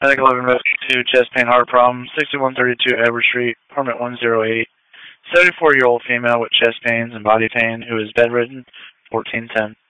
Medic 11 Rescue 2, chest pain, heart problem, 6132 Edward Street, apartment 108. 74-year-old female with chest pains and body pain who is bedridden, 1410.